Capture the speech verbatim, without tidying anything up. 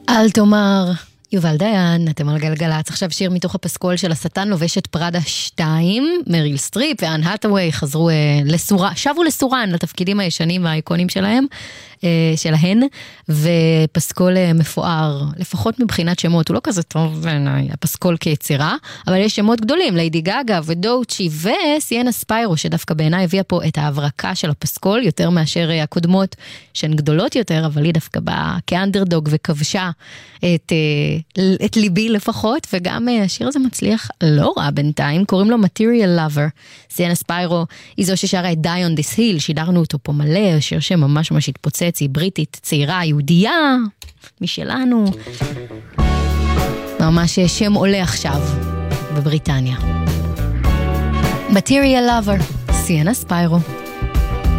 אל תאמר, יובל דיין, אתם על גלגלץ. עכשיו שיר מתוך הפסקול של השטן לובש את פרדה שתיים, מריל סטריפ ואן האטווי חזרו אה, לסורה, שבו לסורן לתפקידים הישנים והאיקונים שלהם, אה, שלהן, ופסקול אה, מפואר, לפחות מבחינת שמות, הוא לא כזה טוב בעיניי, הפסקול כיצירה, אבל יש שמות גדולים, ליידי גגה ודוצ'י וסיאנה ספיירו, שדווקא בעיניי הביאה פה את ההברקה של הפסקול, יותר מאשר אה, הקודמות שהן גדולות יותר, אבל היא דווקא באה כאנדרדוג וכבשה את... אה, את ליבי לפחות, וגם השיר הזה מצליח לא רע בינתיים, קוראים לו Material Lover. סיאנה ספיירו היא זו ששרה את Die on This Hill, שידרנו אותו פה מלא, שיר שממש ממש התפוצץ, היא בריטית, צעירה, יהודייה, משלנו. ממש שם עולה עכשיו בבריטניה. Material Lover, סיאנה ספיירו.